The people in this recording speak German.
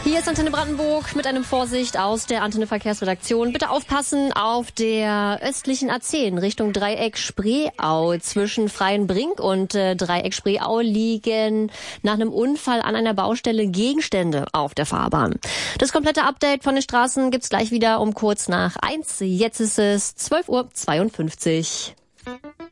Hier ist Antenne Brandenburg mit einem Vorsicht aus der Antenne Verkehrsredaktion. Bitte aufpassen auf der östlichen A10 Richtung Dreieck Spreeau. Zwischen Freienbrink und Dreieck Spreeau liegen nach einem Unfall an einer Baustelle Gegenstände auf der Fahrbahn. Das komplette Update von den Straßen gibt's gleich wieder um kurz nach 1. Jetzt ist es 12:52 Uhr.